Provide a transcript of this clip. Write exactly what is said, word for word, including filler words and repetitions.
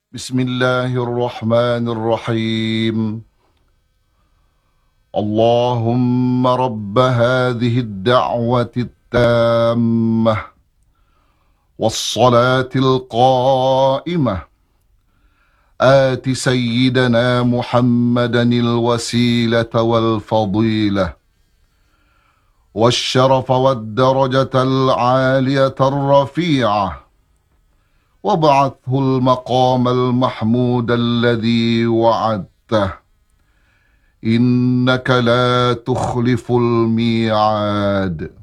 بسم الله الرحمن الرحيم. اللهم رب هذه الدعوة التامة والصلاة القائمة آت سيدنا محمدا الوسيلة والفضيلة والشرف والدرجة العالية الرفيعة، وابعثه المقام المحمود الذي وعدته، إنك لا تخلف الميعاد.